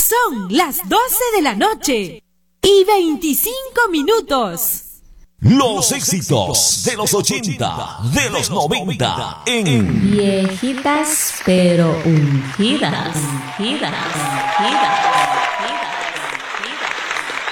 Son las 12 de la noche y 25 minutos. Los éxitos de los 80, de los 90 en Viejitas pero ungidas, ungidas, ungidas.